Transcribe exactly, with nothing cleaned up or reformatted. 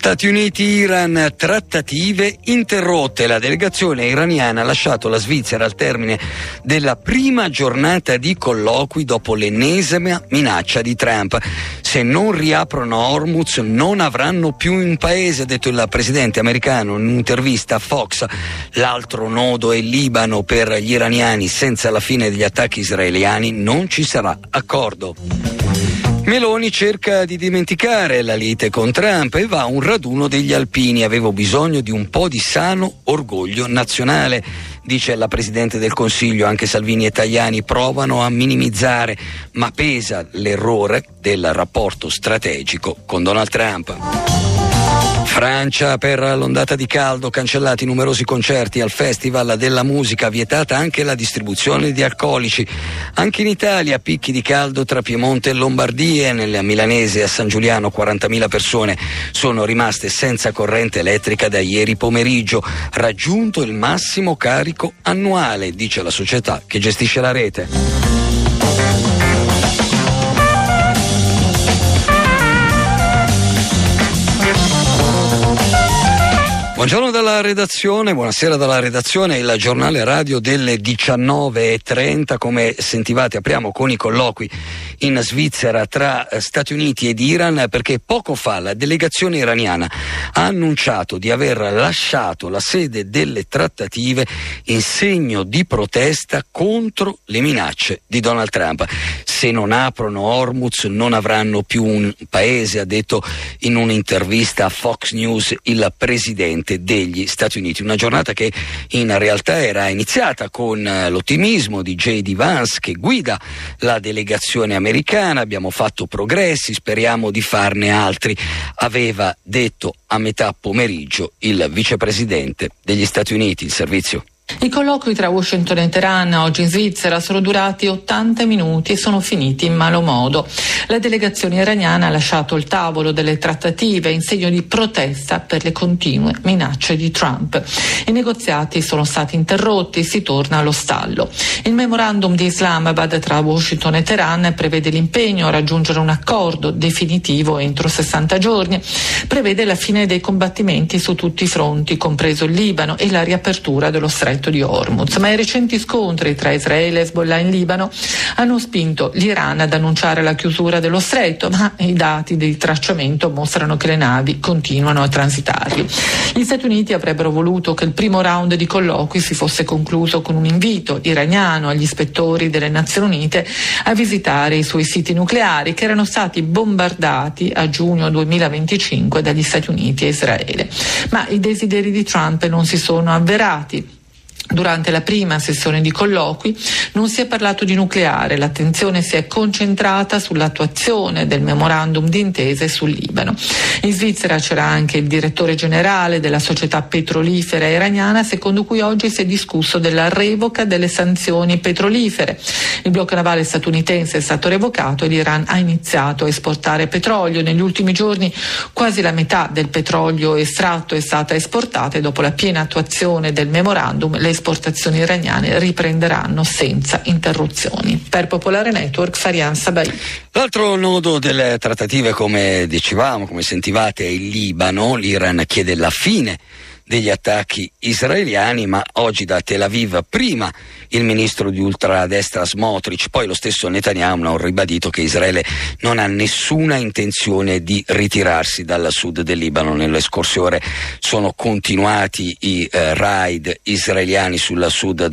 Stati Uniti-Iran, trattative interrotte. La delegazione iraniana ha lasciato la Svizzera al termine della prima giornata di colloqui dopo l'ennesima minaccia di Trump. Se non riaprono Hormuz non avranno più un paese, ha detto il presidente americano in un'intervista a Fox. L'altro nodo è il Libano. Per gli iraniani, senza la fine degli attacchi israeliani non ci sarà accordo. Meloni cerca di dimenticare la lite con Trump e va a un raduno degli alpini. Avevo bisogno di un po' di sano orgoglio nazionale, dice la Presidente del Consiglio. Anche Salvini e Tajani provano a minimizzare, ma pesa l'errore del rapporto strategico con Donald Trump. Francia, per l'ondata di caldo, cancellati numerosi concerti al Festival della Musica, vietata anche la distribuzione di alcolici. Anche in Italia picchi di caldo tra Piemonte e Lombardia. Nella Milanese a San Giuliano quarantamila persone sono rimaste senza corrente elettrica da ieri pomeriggio, raggiunto il massimo carico annuale, dice la società che gestisce la rete. Buongiorno dalla redazione, buonasera dalla redazione, il giornale radio delle diciannove e trenta. Come sentivate apriamo con i colloqui in Svizzera tra Stati Uniti ed Iran, perché poco fa la delegazione iraniana ha annunciato di aver lasciato la sede delle trattative in segno di protesta contro le minacce di Donald Trump. Se non aprono Hormuz non avranno più un paese, ha detto in un'intervista a Fox News il presidente degli Stati Uniti. Una giornata che in realtà era iniziata con l'ottimismo di J D Vance, che guida la delegazione americana. Abbiamo fatto progressi, speriamo di farne altri, aveva detto a metà pomeriggio il vicepresidente degli Stati Uniti. Il servizio. I colloqui tra Washington e Teheran oggi in Svizzera sono durati ottanta minuti e sono finiti in malo modo. La delegazione iraniana ha lasciato il tavolo delle trattative in segno di protesta per le continue minacce di Trump. I negoziati sono stati interrotti, si torna allo stallo. Il memorandum di Islamabad tra Washington e Teheran prevede l'impegno a raggiungere un accordo definitivo entro sessanta giorni, prevede la fine dei combattimenti su tutti i fronti, compreso il Libano, e la riapertura dello stretto di Hormuz, ma i recenti scontri tra Israele e Hezbollah in Libano hanno spinto l'Iran ad annunciare la chiusura dello stretto, ma i dati di tracciamento mostrano che le navi continuano a transitarvi. Gli Stati Uniti avrebbero voluto che il primo round di colloqui si fosse concluso con un invito iraniano agli ispettori delle Nazioni Unite a visitare i suoi siti nucleari, che erano stati bombardati a giugno duemilaventicinque dagli Stati Uniti e Israele. Ma i desideri di Trump non si sono avverati. Durante la prima sessione di colloqui non si è parlato di nucleare, l'attenzione si è concentrata sull'attuazione del memorandum d'intesa e sul Libano. In Svizzera c'era anche il direttore generale della società petrolifera iraniana, secondo cui oggi si è discusso della revoca delle sanzioni petrolifere. Il blocco navale statunitense è stato revocato e l'Iran ha iniziato a esportare petrolio. Negli ultimi giorni quasi la metà del petrolio estratto è stata esportata e dopo la piena attuazione del memorandum le esportazioni iraniane riprenderanno senza interruzioni. Per Popolare Network, Farian Sabai. L'altro nodo delle trattative, come dicevamo, come sentivate, è il Libano. L'Iran chiede la fine degli attacchi israeliani, ma oggi da Tel Aviv prima il ministro di ultradestra Smotrich, poi lo stesso Netanyahu hanno ribadito che Israele non ha nessuna intenzione di ritirarsi dal sud del Libano. Nelle scorse ore sono continuati i eh, raid israeliani sul sud